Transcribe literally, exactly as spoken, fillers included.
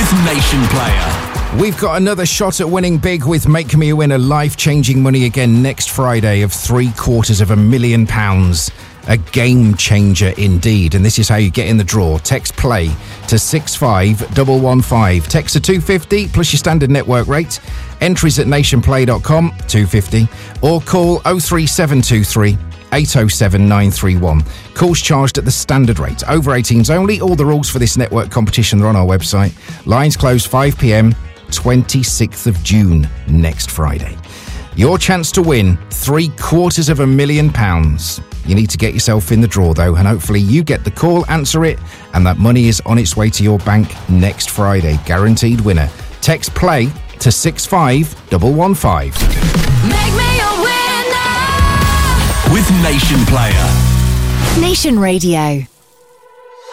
with Nation Player. We've got another shot at winning big with Make Me a Winner, life-changing money again next Friday of three quarters of a million pounds. A game changer indeed. And this is how you get in the draw. Text play to six five one one five. Text to two fifty plus your standard network rate. Entries at nationplay dot com, two fifty. Or call oh three seven two three eight oh seven nine three one. Calls charged at the standard rate. Over eighteens only. All the rules for this network competition are on our website. Lines close five p.m. twenty-sixth of June, next Friday. Your chance to win three quarters of a million pounds. You need to get yourself in the draw, though, and hopefully you get the call, answer it, and that money is on its way to your bank next Friday. Guaranteed winner. Text play to six five one one five. Make me a winner with Nation Player. Nation Radio.